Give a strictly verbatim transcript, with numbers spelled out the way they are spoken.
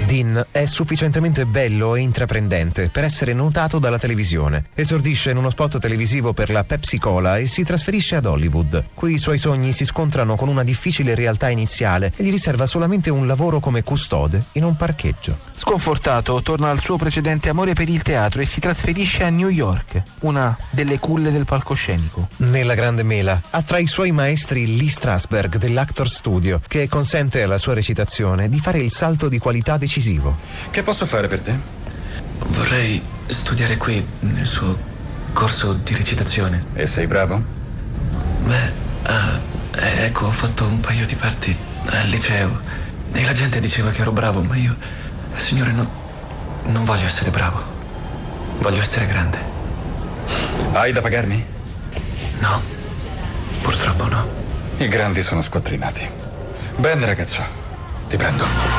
Dean è sufficientemente bello e intraprendente per essere notato dalla televisione. Esordisce in uno spot televisivo per la Pepsi Cola e si trasferisce ad Hollywood. Qui i suoi sogni si scontrano con una difficile realtà iniziale e gli riserva solamente un lavoro come custode in un parcheggio. Sconfortato, torna al suo precedente amore per il teatro e si trasferisce a New York, una delle culle del palcoscenico. Nella Grande Mela ha tra i suoi maestri Lee Strasberg dell'Actor Studio, che consente alla sua recitazione di fare il salto di qualità decisivo. Che posso fare per te? Vorrei studiare qui, nel suo corso di recitazione. E sei bravo? Beh, uh, ecco, ho fatto un paio di parti al liceo e la gente diceva che ero bravo, ma io, signore, no, non voglio essere bravo. Voglio essere grande. Hai da pagarmi? No, purtroppo no. I grandi sono squattrinati. Bene, ragazzo, ti prendo.